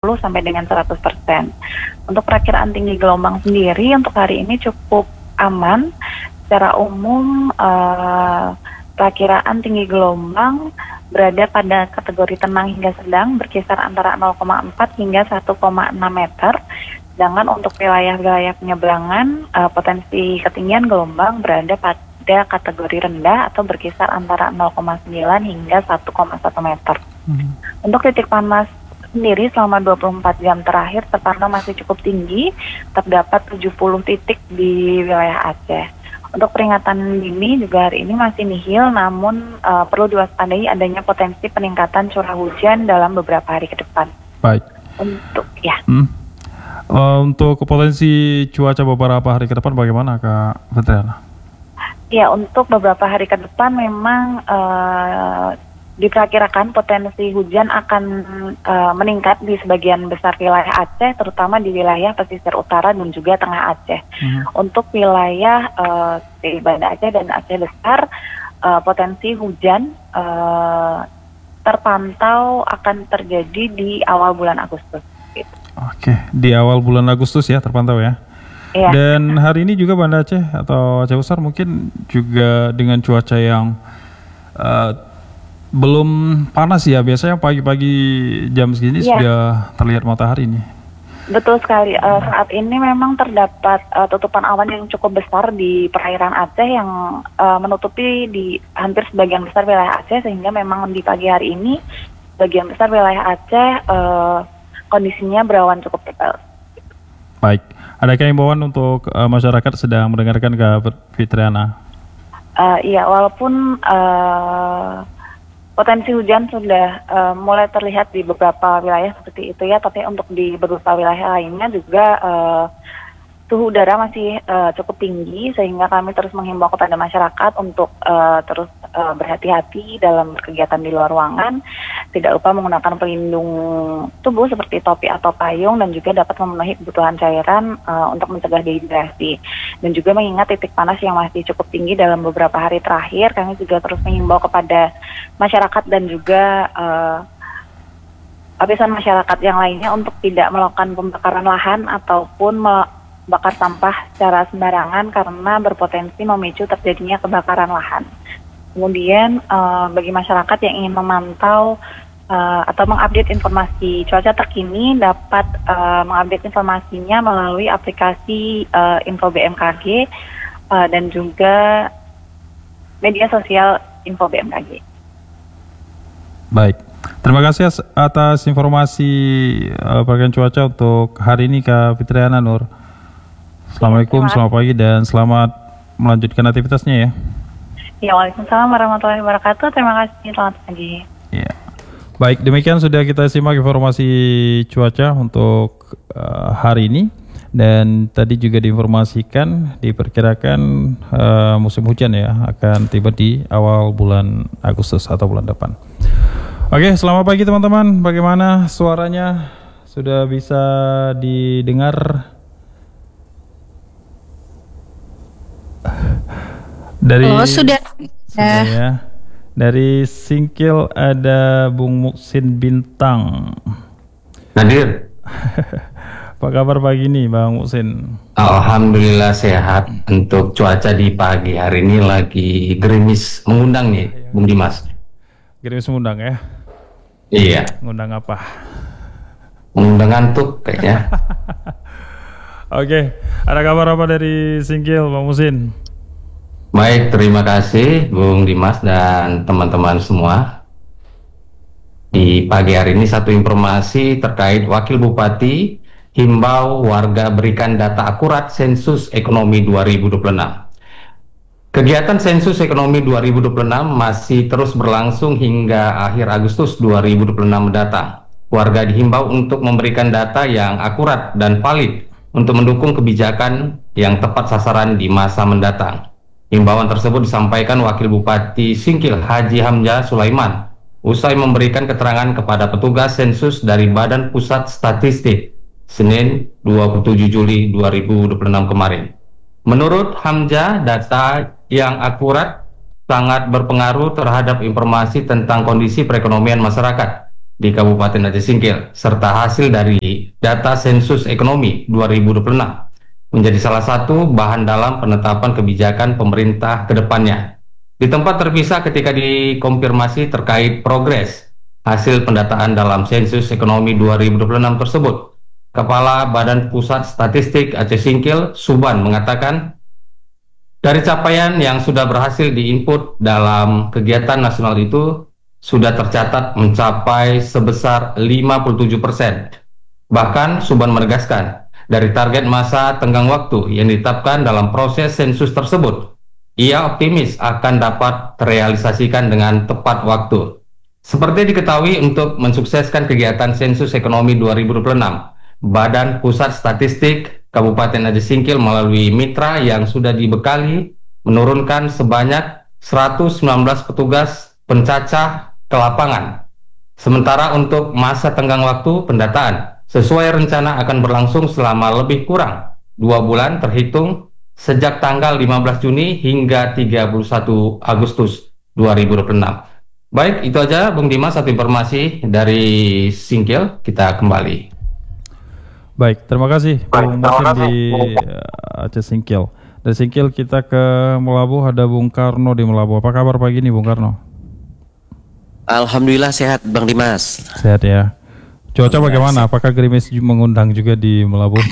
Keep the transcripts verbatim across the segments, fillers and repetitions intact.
puluh sampai dengan seratus persen. Untuk perakiraan tinggi gelombang sendiri untuk hari ini cukup aman. Secara umum uh, perakiraan tinggi gelombang berada pada kategori tenang hingga sedang, berkisar antara nol koma empat hingga satu koma enam meter. Sedangkan untuk wilayah-wilayah penyeberangan, uh, potensi ketinggian gelombang berada pada kategori rendah atau berkisar antara nol koma sembilan hingga satu koma satu meter. Hmm. Untuk titik panas sendiri selama dua puluh empat jam terakhir terpantau masih cukup tinggi, terdapat tujuh puluh titik di wilayah Aceh. Untuk peringatan dini juga hari ini masih nihil, namun uh, perlu diwaspadai adanya potensi peningkatan curah hujan dalam beberapa hari ke depan. Baik. Untuk ya. Hmm. Uh, untuk potensi cuaca beberapa hari ke depan bagaimana Kak Fitriana? Ya, untuk beberapa hari ke depan memang uh, diperkirakan potensi hujan akan uh, meningkat di sebagian besar wilayah Aceh, terutama di wilayah pesisir utara dan juga tengah Aceh. Hmm. Untuk wilayah uh, di Banda Aceh dan Aceh Besar, uh, potensi hujan uh, terpantau akan terjadi di awal bulan Agustus. Gitu. Oke, di awal bulan Agustus ya terpantau ya. Iya. Dan hari ini juga Banda Aceh atau Aceh Besar mungkin juga dengan cuaca yang uh, belum panas ya. Biasanya pagi-pagi jam segini ya, sudah terlihat matahari nih. Betul sekali. Uh, saat ini memang terdapat uh, tutupan awan yang cukup besar di perairan Aceh yang uh, menutupi di hampir sebagian besar wilayah Aceh, sehingga memang di pagi hari ini sebagian besar wilayah Aceh uh, kondisinya berawan cukup tebal. Baik, adakah himbauan untuk uh, masyarakat sedang mendengarkan Kak Fitriana? Uh, iya, walaupun uh, potensi hujan sudah uh, mulai terlihat di beberapa wilayah seperti itu ya, tapi untuk di beberapa wilayah lainnya juga uh, suhu udara masih uh, cukup tinggi, sehingga kami terus menghimbau kepada masyarakat untuk uh, terus uh, berhati-hati dalam berkegiatan di luar ruangan, tidak lupa menggunakan pelindung tubuh seperti topi atau payung, dan juga dapat memenuhi kebutuhan cairan uh, untuk mencegah dehidrasi. Dan juga mengingat titik panas yang masih cukup tinggi dalam beberapa hari terakhir, kami juga terus menghimbau kepada masyarakat dan juga uh, lapisan masyarakat yang lainnya untuk tidak melakukan pembakaran lahan ataupun bakar sampah secara sembarangan karena berpotensi memicu terjadinya kebakaran lahan. Kemudian uh, bagi masyarakat yang ingin memantau uh, atau mengupdate informasi cuaca terkini dapat uh, mengupdate informasinya melalui aplikasi uh, Info B M K G uh, dan juga media sosial Info B M K G. Baik, terima kasih atas informasi uh, perkiraan cuaca untuk hari ini Kak Fitriana Nur. Assalamualaikum, selamat pagi dan selamat melanjutkan aktivitasnya ya. Ya, waalaikumsalam warahmatullahi wabarakatuh. Terima kasih, selamat pagi. Ya. Baik, demikian sudah kita simak informasi cuaca untuk uh, hari ini. Dan tadi juga diinformasikan, diperkirakan uh, musim hujan ya akan tiba di awal bulan Agustus atau bulan depan. Oke, selamat pagi teman-teman. Bagaimana suaranya? Sudah bisa didengar? Dari oh, sudah. sudah ya. Dari Singkil ada Bung Muksin Bintang. Hadir. Apa kabar pagi ini Bang Muksin? Alhamdulillah sehat. Untuk cuaca di pagi hari ini lagi gerimis mengundang nih, Bung Dimas. Gerimis mengundang ya? Iya. Mengundang apa? Mengundang ngantuk kayaknya. Oke, ada kabar apa dari Singkil Bang Muksin? Baik, terima kasih Bung Dimas dan teman-teman semua. Di pagi hari ini satu informasi terkait Wakil Bupati himbau warga berikan data akurat sensus ekonomi dua ribu dua puluh enam. Kegiatan sensus ekonomi dua ribu dua puluh enam masih terus berlangsung hingga akhir Agustus dua ribu dua puluh enam mendatang. Warga dihimbau untuk memberikan data yang akurat dan valid untuk mendukung kebijakan yang tepat sasaran di masa mendatang. Himbauan tersebut disampaikan Wakil Bupati Singkil Haji Hamzah Sulaiman usai memberikan keterangan kepada petugas sensus dari Badan Pusat Statistik Senin dua puluh tujuh Juli dua ribu dua puluh enam kemarin. Menurut Hamzah, data yang akurat sangat berpengaruh terhadap informasi tentang kondisi perekonomian masyarakat di Kabupaten Aceh Singkil, serta hasil dari data sensus ekonomi dua ribu dua puluh enam menjadi salah satu bahan dalam penetapan kebijakan pemerintah ke depannya. Di tempat terpisah ketika dikonfirmasi terkait progres hasil pendataan dalam sensus ekonomi dua ribu dua puluh enam tersebut, Kepala Badan Pusat Statistik Aceh Singkil, Suban, mengatakan, dari capaian yang sudah berhasil diinput dalam kegiatan nasional itu sudah tercatat mencapai sebesar lima puluh tujuh persen. Bahkan Suban menegaskan, dari target masa tenggang waktu yang ditetapkan dalam proses sensus tersebut, ia optimis akan dapat terrealisasikan dengan tepat waktu. Seperti diketahui, untuk mensukseskan kegiatan sensus ekonomi dua ribu dua puluh enam, Badan Pusat Statistik Kabupaten Aceh Singkil melalui mitra yang sudah dibekali menurunkan sebanyak seratus sembilan belas petugas pencacah ke lapangan. Sementara untuk masa tenggang waktu pendataan sesuai rencana akan berlangsung selama lebih kurang dua bulan terhitung sejak tanggal lima belas Juni hingga tiga puluh satu Agustus dua ribu dua puluh enam. Baik, itu aja Bung Dimas, satu informasi dari Singkil. Kita kembali. Baik, terima kasih Bung Martin di Aceh Singkil. Dari Singkil kita ke Melabuh, ada Bung Karno di Melabuh. Apa kabar pagi ini Bung Karno? Alhamdulillah sehat Bang Dimas. Sehat ya. Cuaca bagaimana? Apakah gerimis mengundang juga di Melabuh?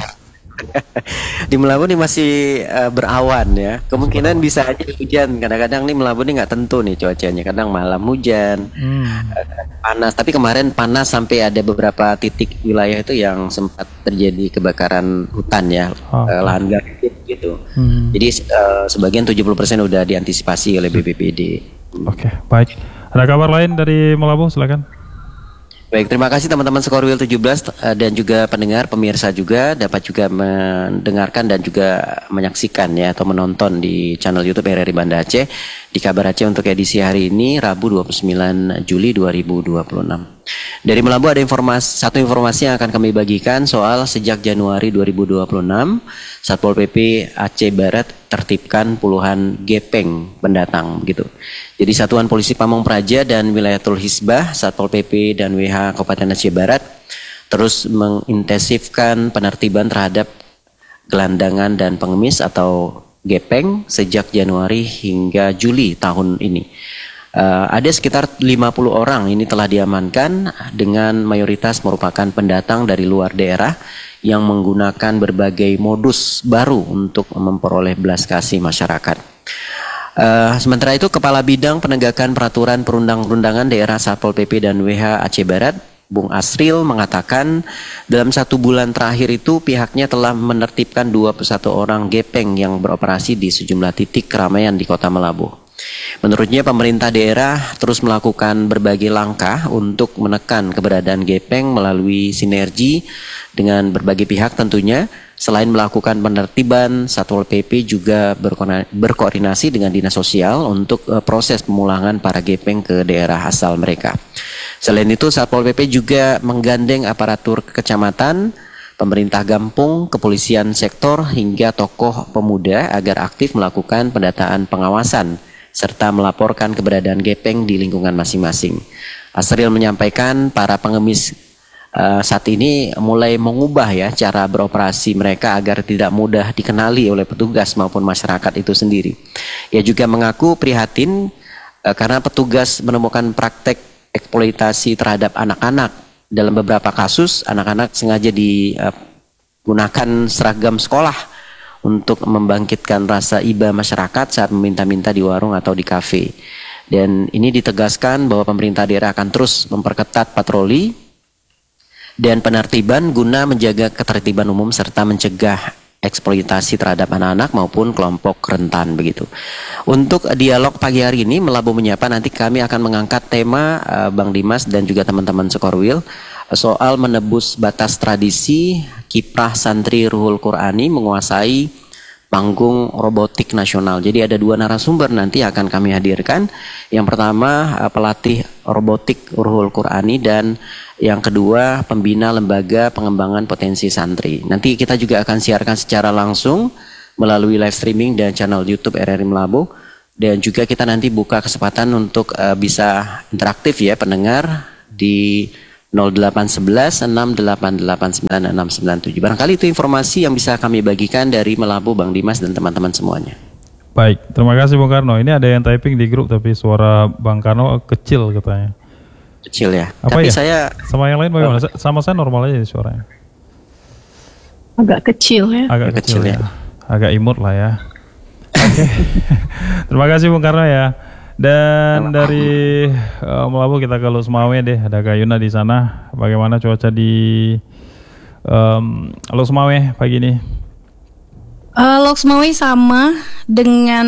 Di Melabuh nih masih uh, berawan ya. Kemungkinan bisa aja hujan. Kadang-kadang nih Melabuh nih nggak tentu nih cuacanya. Kadang malam hujan, hmm. uh, panas. Tapi kemarin panas sampai ada beberapa titik wilayah itu yang sempat terjadi kebakaran hutan ya, oh. uh, lahan gambut gitu. Hmm. Jadi uh, sebagian tujuh puluh persen udah diantisipasi oleh B P P D. Oke, okay, baik. Ada kabar lain dari Melabuh? Silakan. Baik, terima kasih teman-teman Skorwil tujuh belas dan juga pendengar, pemirsa juga dapat juga mendengarkan dan juga menyaksikan ya atau menonton di channel YouTube R R I Banda Aceh di Kabar Aceh untuk edisi hari ini Rabu dua puluh sembilan Juli dua ribu dua puluh enam. Dari Melabuh ada informasi, satu informasi yang akan kami bagikan soal sejak Januari dua ribu dua puluh enam Satpol P P Aceh Barat tertibkan puluhan gepeng pendatang gitu. Jadi Satuan Polisi Pamong Praja dan Wilayatul Hisbah Satpol P P dan W H Kabupaten Aceh Barat terus mengintensifkan penertiban terhadap gelandangan dan pengemis atau gepeng sejak Januari hingga Juli tahun ini. Uh, ada sekitar lima puluh orang ini telah diamankan dengan mayoritas merupakan pendatang dari luar daerah yang menggunakan berbagai modus baru untuk memperoleh belas kasih masyarakat. Uh, sementara itu Kepala Bidang Penegakan Peraturan Perundang-undangan Daerah Satpol P P dan W H Aceh Barat, Bung Asril, mengatakan dalam satu bulan terakhir itu pihaknya telah menertibkan dua puluh satu orang gepeng yang beroperasi di sejumlah titik keramaian di Kota Melabuh. Menurutnya pemerintah daerah terus melakukan berbagai langkah untuk menekan keberadaan gepeng melalui sinergi dengan berbagai pihak tentunya. Selain melakukan penertiban, Satpol P P juga berko- berkoordinasi dengan Dinas Sosial untuk uh, proses pemulangan para gepeng ke daerah asal mereka. Selain itu, Satpol P P juga menggandeng aparatur kecamatan, pemerintah kampung, kepolisian sektor, hingga tokoh pemuda agar aktif melakukan pendataan pengawasan serta melaporkan keberadaan gepeng di lingkungan masing-masing. Asril menyampaikan para pengemis uh, saat ini mulai mengubah ya cara beroperasi mereka agar tidak mudah dikenali oleh petugas maupun masyarakat itu sendiri. Ia juga mengaku prihatin uh, karena petugas menemukan praktek eksploitasi terhadap anak-anak. Dalam beberapa kasus anak-anak sengaja digunakan uh, seragam sekolah untuk membangkitkan rasa iba masyarakat saat meminta-minta di warung atau di kafe. Dan ini ditegaskan bahwa pemerintah daerah akan terus memperketat patroli dan penertiban guna menjaga ketertiban umum serta mencegah eksploitasi terhadap anak-anak maupun kelompok rentan begitu. Untuk dialog pagi hari ini Melabuh Menyapa, nanti kami akan mengangkat tema uh, Bang Dimas dan juga teman-teman Sekorwil soal menebus batas tradisi kiprah santri Ruhul Qurani menguasai panggung robotik nasional. Jadi ada dua narasumber nanti akan kami hadirkan. Yang pertama pelatih robotik Ruhul Qurani dan yang kedua pembina lembaga pengembangan potensi santri. Nanti kita juga akan siarkan secara langsung melalui live streaming dan channel YouTube R R I Melabuh. Dan juga kita nanti buka kesempatan untuk uh, bisa interaktif ya pendengar di nol delapan satu satu enam delapan delapan sembilan enam sembilan tujuh. Barangkali itu informasi yang bisa kami bagikan dari Melabu, Bang Dimas dan teman-teman semuanya. Baik, terima kasih Bung Karno. Ini ada yang typing di grup tapi suara Bang Karno kecil katanya. Kecil ya. Apa Tapi ya? saya Sama yang lain bagaimana? Oh. Sama saya normal aja suaranya. Agak kecil ya. Agak kecil, kecil ya. ya. Agak imut lah ya. Oke. Okay. Terima kasih Bung Karno ya. Dan dari uh, Melabu kita ke Losmawe deh. Ada Kak Yuna di sana. Bagaimana cuaca di um, Losmawe pagi ini? Uh, Losmawe sama dengan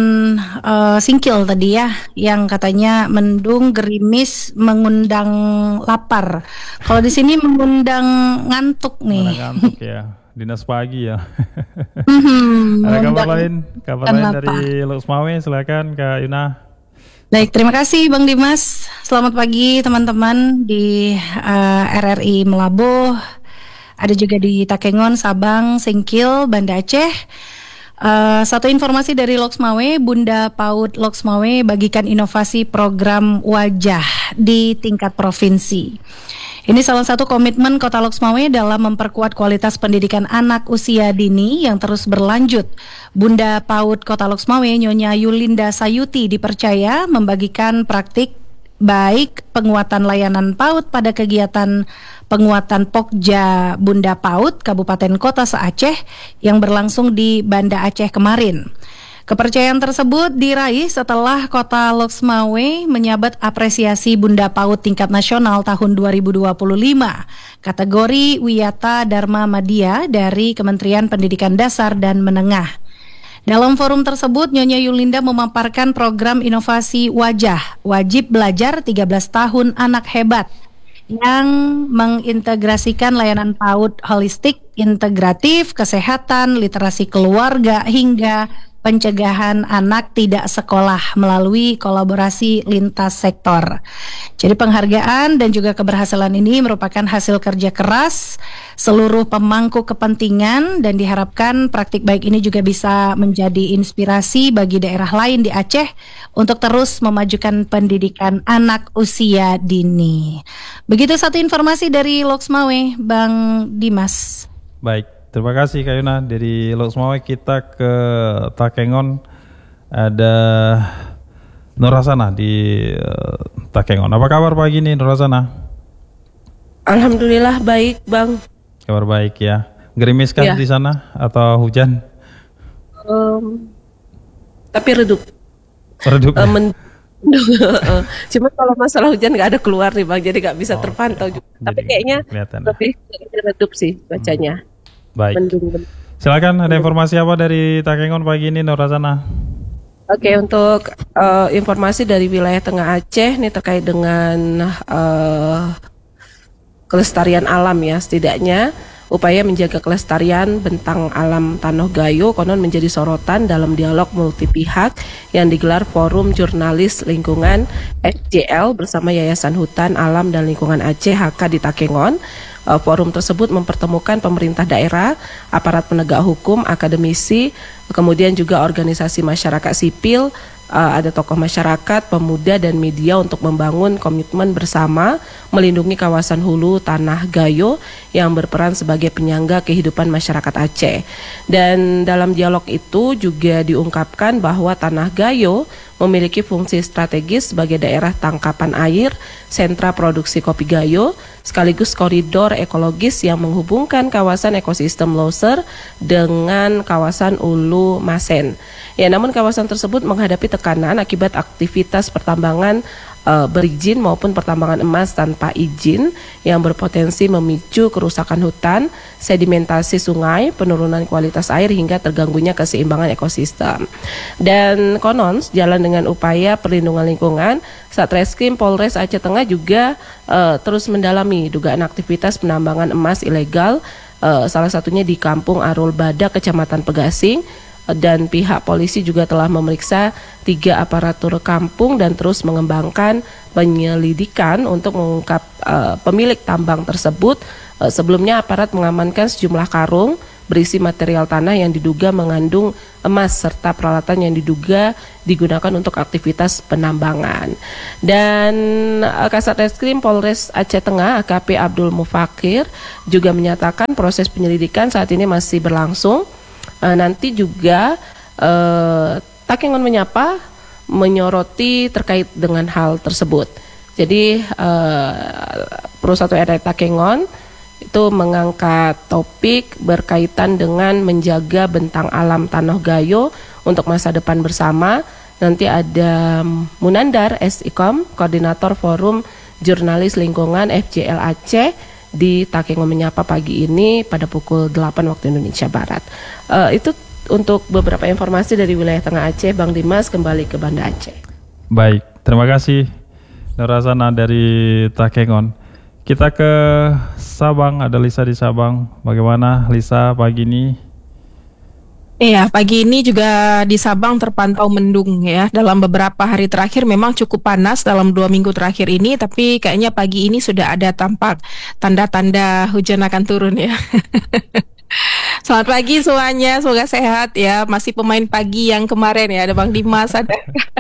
uh, Singkil tadi ya, yang katanya mendung, gerimis, mengundang lapar. Kalau di sini mengundang ngantuk nih. Mengundang ngantuk ya, dinas pagi ya. Mm-hmm, ada kabar lain, kabar lain dari Losmawe, silakan Kak Yuna. Baik, terima kasih Bang Dimas. Selamat pagi teman-teman di uh, R R I Melabu. Ada juga di Takengon, Sabang, Singkil, Banda Aceh. Uh, satu informasi dari Losmawe, Bunda PAUD Losmawe bagikan inovasi program wajah di tingkat provinsi. Ini salah satu komitmen Kota Losmawe dalam memperkuat kualitas pendidikan anak usia dini yang terus berlanjut. Bunda PAUD Kota Losmawe, Nyonya Yulinda Sayuti, dipercaya membagikan praktik baik penguatan layanan PAUD pada kegiatan penguatan Pokja Bunda PAUD Kabupaten Kota se-Aceh yang berlangsung di Banda Aceh kemarin. Kepercayaan tersebut diraih setelah Kota Losmawe menyabat apresiasi Bunda PAUD tingkat nasional tahun dua ribu dua puluh lima, kategori Wiyata Dharma Madya dari Kementerian Pendidikan Dasar dan Menengah. Dalam forum tersebut, Nyonya Yulinda memaparkan program inovasi wajah, wajib belajar tiga belas tahun anak hebat, yang mengintegrasikan layanan PAUD holistik, integratif, kesehatan, literasi keluarga, hingga pencegahan anak tidak sekolah melalui kolaborasi lintas sektor. Jadi penghargaan dan juga keberhasilan ini merupakan hasil kerja keras seluruh pemangku kepentingan dan diharapkan praktik baik ini juga bisa menjadi inspirasi bagi daerah lain di Aceh untuk terus memajukan pendidikan anak usia dini. Begitu satu informasi dari Losmawe, Bang Dimas. Baik. Terima kasih Kak Yuna. Dari Losmawe kita ke Takengon, ada Nurhasana di uh, Takengon. Apa kabar pagi ini Nurhasana? Alhamdulillah baik Bang. Kabar baik ya. Gerimis kan ya. Di sana atau hujan? Um, tapi redup. Redup ya? Um, Cuma kalau masalah hujan nggak ada keluar nih Bang, jadi nggak bisa oh, terpantau juga. Oh, tapi kayaknya lebih redup sih bacanya. Hmm. Baik. Silakan, ada informasi apa dari Takengon pagi ini Nurhasana? Oke, untuk uh, informasi dari wilayah Tengah Aceh nih terkait dengan uh, kelestarian alam ya, setidaknya upaya menjaga kelestarian bentang alam Tanoh Gayo konon menjadi sorotan dalam dialog multi pihak yang digelar Forum Jurnalis Lingkungan F J L bersama Yayasan Hutan Alam dan Lingkungan Aceh H K di Takengon. Forum tersebut mempertemukan pemerintah daerah, aparat penegak hukum, akademisi, kemudian juga organisasi masyarakat sipil, uh, ada tokoh masyarakat, pemuda dan media untuk membangun komitmen bersama melindungi kawasan hulu Tanah Gayo yang berperan sebagai penyangga kehidupan masyarakat Aceh. Dan dalam dialog itu juga diungkapkan bahwa Tanah Gayo memiliki fungsi strategis sebagai daerah tangkapan air, sentra produksi kopi Gayo, sekaligus koridor ekologis yang menghubungkan kawasan ekosistem Loser dengan kawasan Ulu Masen. Ya, namun kawasan tersebut menghadapi tekanan akibat aktivitas pertambangan uh, berizin maupun pertambangan emas tanpa izin yang berpotensi memicu kerusakan hutan, sedimentasi sungai, penurunan kualitas air hingga terganggunya keseimbangan ekosistem. Dan konon jalan dengan upaya perlindungan lingkungan, Satreskrim Polres Aceh Tengah juga uh, terus mendalami dugaan aktivitas penambangan emas ilegal, uh, salah satunya di Kampung Arul Badak, Kecamatan Pegasing. Dan pihak polisi juga telah memeriksa tiga aparatur kampung dan terus mengembangkan penyelidikan untuk mengungkap uh, pemilik tambang tersebut. Uh, sebelumnya aparat mengamankan sejumlah karung, berisi material tanah yang diduga mengandung emas serta peralatan yang diduga digunakan untuk aktivitas penambangan. Dan uh, Kasat Reskrim Polres Aceh Tengah A K P Abdul Mufakir juga menyatakan proses penyelidikan saat ini masih berlangsung. Uh, nanti juga uh, Takengon Menyapa menyoroti terkait dengan hal tersebut. Jadi uh, Perusahaan R R Takengon itu mengangkat topik berkaitan dengan menjaga bentang alam Tanah Gayo untuk masa depan bersama. Nanti ada Munandar S. Ikom, Koordinator Forum Jurnalis Lingkungan F J L Aceh di Takengon Menyapa pagi ini pada pukul delapan waktu Indonesia Barat. Uh, itu untuk beberapa informasi dari wilayah Tengah Aceh. Bang Dimas, kembali ke Banda Aceh. Baik, terima kasih Nurasana dari Takengon. Kita ke Sabang, ada Lisa di Sabang. Bagaimana Lisa pagi ini? Iya, pagi ini juga di Sabang terpantau mendung ya. Dalam beberapa hari terakhir memang cukup panas dalam dua minggu terakhir ini, tapi kayaknya pagi ini sudah ada tampak tanda-tanda hujan akan turun ya. Selamat pagi semuanya, semoga sehat ya. Masih pemain pagi yang kemarin ya, ada Bang Dimas, ada.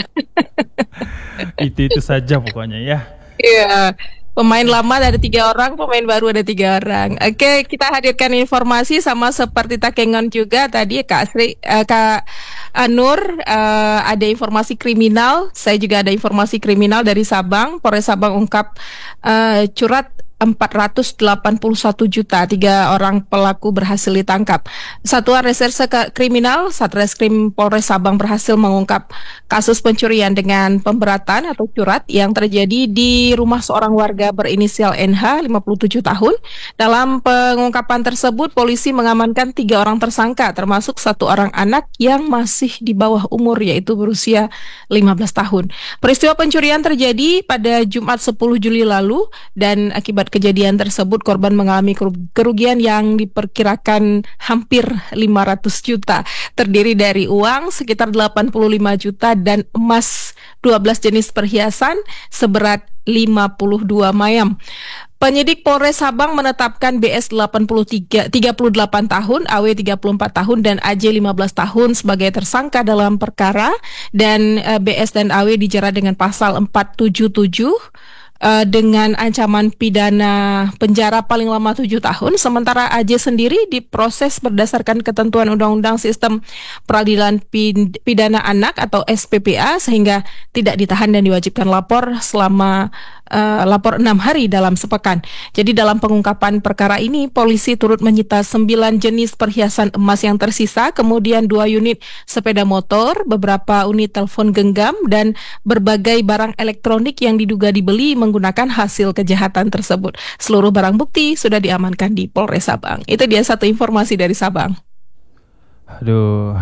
Itu-itu saja pokoknya ya. Iya. Pemain lama ada tiga orang, pemain baru ada tiga orang. Oke, kita hadirkan informasi sama seperti Takengon juga tadi Kak Sri, uh, Kak Nur uh, ada informasi kriminal. Saya juga ada informasi kriminal dari Sabang. Polres Sabang ungkap uh, curat empat ratus delapan puluh satu juta, tiga orang pelaku berhasil ditangkap. Satuan Reserse Kriminal Satreskrim Polres Sabang berhasil mengungkap kasus pencurian dengan pemberatan atau curat yang terjadi di rumah seorang warga berinisial N H, lima puluh tujuh tahun. Dalam pengungkapan tersebut, polisi mengamankan tiga orang tersangka, termasuk satu orang anak yang masih di bawah umur, yaitu berusia lima belas tahun. Peristiwa pencurian terjadi pada Jumat sepuluh Juli lalu, dan akibat kejadian tersebut korban mengalami kerugian yang diperkirakan hampir lima ratus juta, terdiri dari uang sekitar delapan puluh lima juta dan emas dua belas jenis perhiasan seberat lima puluh dua mayam. Penyidik Polres Sabang menetapkan B S delapan puluh tiga, tiga puluh delapan tahun, A W tiga puluh empat tahun, dan A J lima belas tahun sebagai tersangka dalam perkara, dan uh, B S dan A W dijerat dengan pasal empat tujuh tujuh Uh, dengan ancaman pidana penjara paling lama tujuh tahun, sementara A J sendiri diproses berdasarkan ketentuan Undang-Undang Sistem Peradilan Pidana Anak atau S P P A, sehingga tidak ditahan dan diwajibkan lapor selama uh, lapor enam hari dalam sepekan. Jadi dalam pengungkapan perkara ini, polisi turut menyita sembilan jenis perhiasan emas yang tersisa, kemudian dua unit sepeda motor, beberapa unit telepon genggam, dan berbagai barang elektronik yang diduga dibeli menggunakan hasil kejahatan tersebut. Seluruh barang bukti sudah diamankan di Polres Sabang. Itu dia satu informasi dari Sabang. Aduh.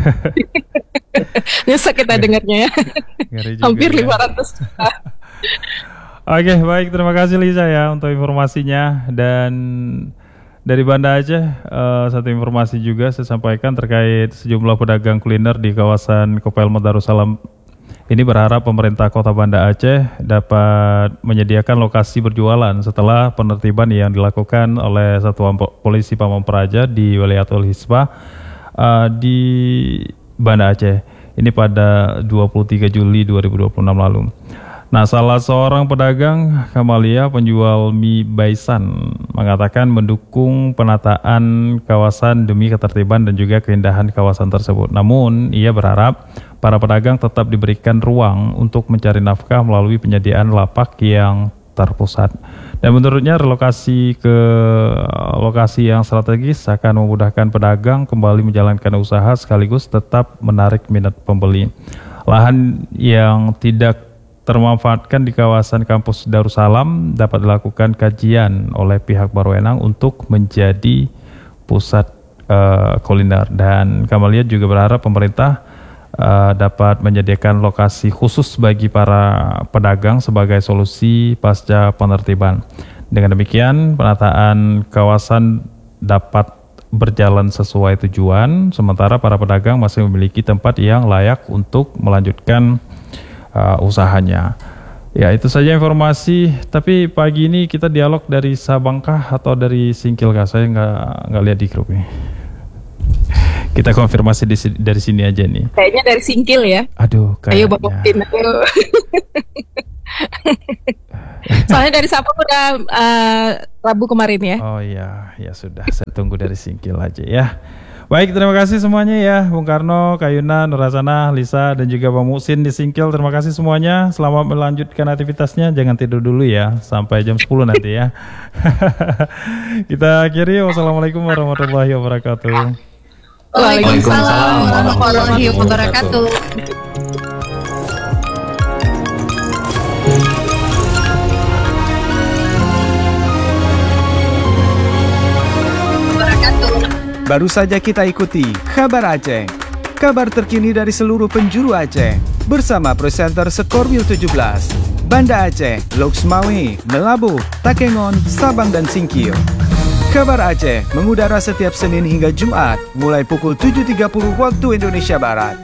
Nyesek kita dengarnya ya. Hampir ya. lima ratus juta. Oke, baik, terima kasih Lisa ya untuk informasinya. Dan dari Banda Aceh, uh, satu informasi juga saya sampaikan terkait sejumlah pedagang kuliner di kawasan Kopelmo Darussalam. Ini berharap pemerintah Kota Banda Aceh dapat menyediakan lokasi berjualan setelah penertiban yang dilakukan oleh Satuan Polisi Pamong Praja di Wilayatul Hisbah uh, di Banda Aceh. Ini pada dua puluh tiga Juli dua ribu dua puluh enam lalu. Nah, salah seorang pedagang Kamalia penjual mie Baisan mengatakan mendukung penataan kawasan demi ketertiban dan juga keindahan kawasan tersebut. Namun, ia berharap para pedagang tetap diberikan ruang untuk mencari nafkah melalui penyediaan lapak yang terpusat. Dan menurutnya relokasi ke lokasi yang strategis akan memudahkan pedagang kembali menjalankan usaha sekaligus tetap menarik minat pembeli. Lahan yang tidak termanfaatkan di kawasan kampus Darussalam dapat dilakukan kajian oleh pihak berwenang untuk menjadi pusat uh, kuliner. Dan Kamalia juga berharap pemerintah uh, dapat menyediakan lokasi khusus bagi para pedagang sebagai solusi pasca penertiban. Dengan demikian, penataan kawasan dapat berjalan sesuai tujuan, sementara para pedagang masih memiliki tempat yang layak untuk melanjutkan Uh, usahanya. Ya, itu saja informasi. Tapi pagi ini kita dialog dari Sabangkah atau dari Singkil kah? Saya nggak nggak lihat di grup ini. Kita konfirmasi di, si- dari sini aja nih. Kayaknya dari Singkil ya. Aduh, Ayo kayaknya. Bang Muktin, ayo. Soalnya dari Sabang udah uh, Rabu kemarin ya. Oh iya, ya sudah. Saya tunggu dari Singkil aja ya. Baik, terima kasih semuanya ya, Bung Karno, Kayuna, Nurhasana, Lisa, dan juga Bang Musin di Singkil. Terima kasih semuanya. Selamat melanjutkan aktivitasnya. Jangan tidur dulu ya, sampai jam sepuluh nanti ya. Kita akhiri. Wassalamualaikum warahmatullahi wabarakatuh. Waalaikumsalam warahmatullahi wabarakatuh. Baru saja kita ikuti Kabar Aceh, kabar terkini dari seluruh penjuru Aceh, bersama presenter Skorwil tujuh belas, Banda Aceh, Loksmawe, Melabuh, Takengon, Sabang, dan Singkil. Kabar Aceh mengudara setiap Senin hingga Jumat, mulai pukul tujuh tiga puluh waktu Indonesia Barat.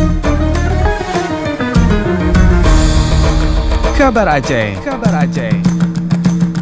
Kabar Aceh, Kabar Aceh.